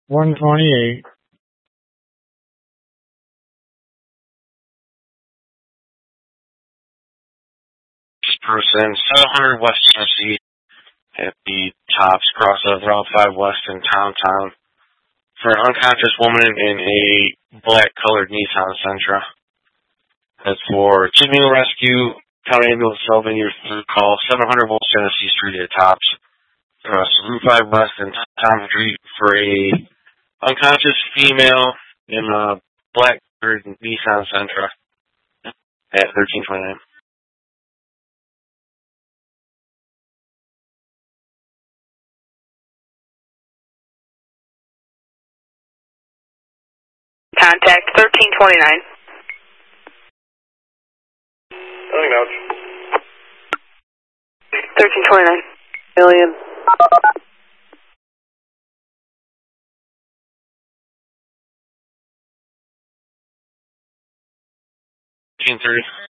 128. Person, 700 West Tennessee at the Tops cross of Route 5 West in Town for an unconscious woman in a black colored Nissan Sentra. That's for kidney rescue, county ambulance Selvin, your third call, 700 West Tennessee Street at Tops, Route 5 West in Town Street for a unconscious female in a black colored Nissan Sentra at 1329. Contact 1329. Nothing else. 1329. Alien. 1330.